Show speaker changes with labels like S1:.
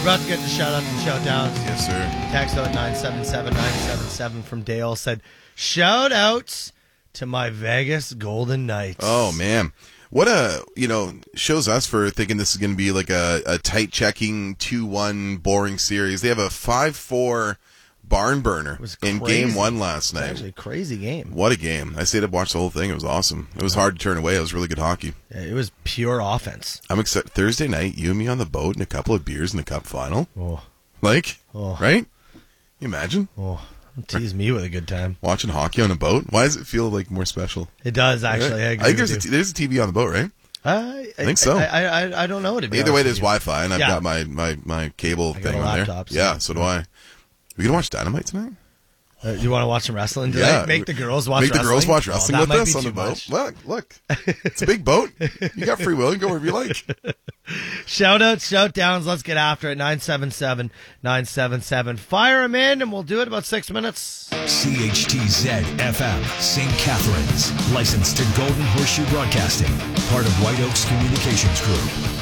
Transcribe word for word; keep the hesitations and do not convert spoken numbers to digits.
S1: we're about to get to shout-outs and shout-downs.
S2: Yes, sir.
S1: Text out nine seven seven nine seven seven from Dale said, shout-outs to my Vegas Golden Knights.
S2: Oh, man. What a, you know, shows us for thinking this is going to be like a, a tight checking two one boring series. They have a five four barn burner in game one last night.
S1: It was actually a crazy game.
S2: What a game. I stayed up, watched the whole thing. It was awesome. It was hard to turn away. It was really good hockey.
S1: Yeah, it was pure offense.
S2: I'm excited. Thursday night, you and me on the boat and a couple of beers in the cup final.
S1: Oh.
S2: Like,
S1: oh.
S2: right? You imagine?
S1: Oh. Tease me with a good time.
S2: Watching hockey on a boat? Why does it feel like more special?
S1: It does, actually.
S2: Right?
S1: I, agree
S2: I think
S1: with
S2: there's
S1: you.
S2: a, there's a T V on the boat, right?
S1: Uh,
S2: I think so.
S1: I, I, I, I don't know. To be
S2: Either way,
S1: honest
S2: there's Wi-Fi, and I've
S1: yeah.
S2: got my, my, my cable
S1: I
S2: thing
S1: got a
S2: on
S1: laptop,
S2: there.
S1: so-
S2: Yeah, so do I. We gonna watch Dynamite tonight?
S1: Uh, you want to watch some wrestling today?
S2: Yeah.
S1: Make the girls watch
S2: Make
S1: wrestling?
S2: the girls watch wrestling
S1: oh,
S2: with
S1: that might
S2: us
S1: be
S2: on the
S1: too
S2: boat.
S1: much.
S2: Look, look. It's a big boat. You got free will. You can go wherever you like.
S1: Shout outs, shout downs. Let's get after it. nine seven seven nine seven seven. Fire them in, and we'll do it in about six minutes.
S3: C H T Z F M, Saint Catharines. Licensed to Golden Horseshoe Broadcasting. Part of White Oaks Communications Group.